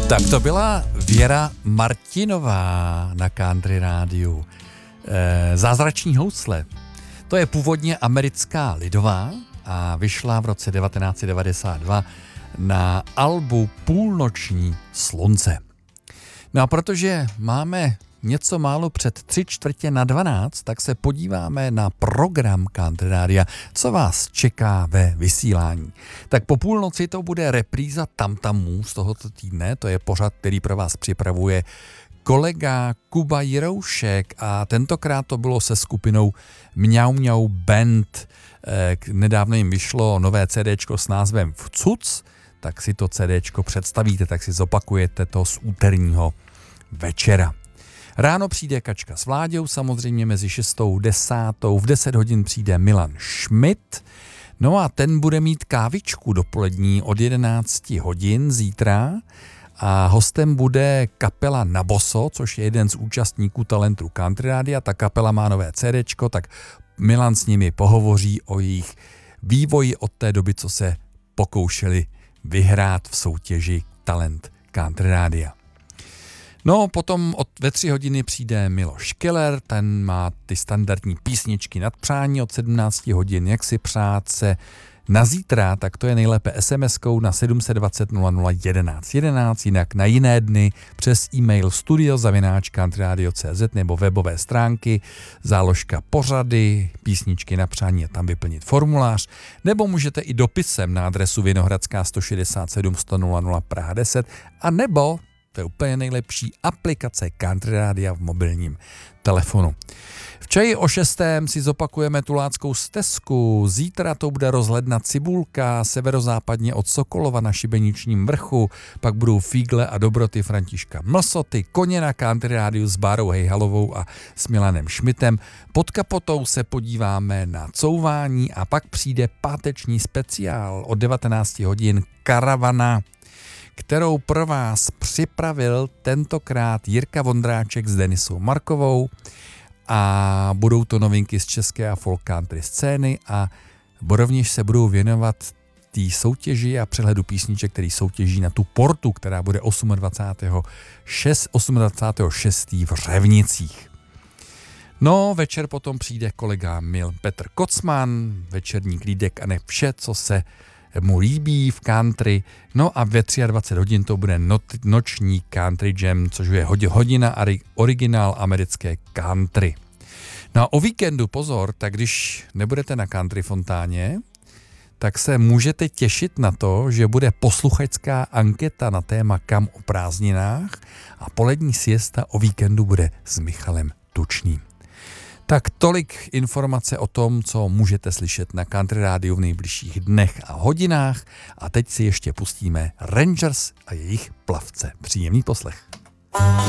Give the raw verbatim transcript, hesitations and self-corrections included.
Tak to byla Věra Martinová na Country rádiu. E, Zázrační housle. To je původně americká lidová a vyšla v roce devatenáct set devadesát dva na albu Půlnoční slunce. No a protože máme něco málo před tři čtvrtě na dvanáct, tak se podíváme na program Country rádia, co vás čeká ve vysílání. Tak po půlnoci to bude repríza Tamtamů z tohoto týdne, to je pořad, který pro vás připravuje kolega Kuba Jiroušek a tentokrát to bylo se skupinou Mňau Mňau Band. Nedávno jim vyšlo nové CDčko s názvem Vcuc, tak si to CDčko představíte, tak si zopakujete to z úterního večera. Ráno přijde Kačka s Vláďou, samozřejmě mezi šestou a desátou, v deset hodin přijde Milan Schmidt, no a ten bude mít kávičku dopolední od jedenácti hodin zítra a hostem bude kapela Naboso, což je jeden z účastníků talentu Country rádia. Ta kapela má nové CDčko, tak Milan s nimi pohovoří o jejich vývoji od té doby, co se pokoušeli vyhrát v soutěži Talent Country rádia. No, potom od, ve tři hodiny přijde Miloš Keller, ten má ty standardní písničky nad přání od sedmnácti hodin, jak si přát se na zítra, tak to je nejlépe es em eskou na sedm set dvacet nula nula jedenáct jedenáct, jinak na jiné dny přes e-mail studio zavináč country radio tečka cé zet nebo webové stránky, záložka pořady, písničky na přání a tam vyplnit formulář, nebo můžete i dopisem na adresu Vinohradská sto šedesát sedm sto nula nula Praha deset, a nebo to je úplně nejlepší aplikace Country rádia v mobilním telefonu. V čaji o šestém si zopakujeme Tuláckou stezku. Zítra to bude rozhledna Cibulka, severozápadně od Sokolova na Šibeničním vrchu, pak budou Fígle a dobroty Františka Mlsoty, koně na Country rádiu s Bárou Hejhalovou a s Milanem Schmidtem. Pod kapotou se podíváme na couvání a pak přijde páteční speciál od devatenácti hodin Karavana, kterou pro vás připravil tentokrát Jirka Vondráček s Denisou Markovou a budou to novinky z české a folk country scény a rovněž se budou věnovat té soutěži a přehledu písniček, který soutěží na tu portu, která bude dvacátého osmého šestého v Řevnicích. No, večer potom přijde kolega Mil Petr Kocman, večerní klídek a ne vše, co se mu líbí v country. No a ve dvacet tři hodin to bude not, noční country jam, což je hodina originál americké country. No a o víkendu pozor, tak když nebudete na country fontáně, tak se můžete těšit na to, že bude posluchačská anketa na téma Kam o prázdninách a polední siesta o víkendu bude s Michalem Tučným. Tak tolik informace o tom, co můžete slyšet na Country rádiu v nejbližších dnech a hodinách. A teď si ještě pustíme Rangers a jejich Plavce. Příjemný poslech.